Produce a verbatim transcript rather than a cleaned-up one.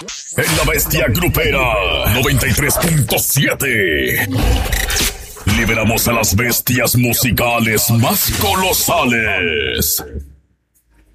En la bestia grupera noventa y tres punto siete. Liberamos a las bestias musicales más colosales.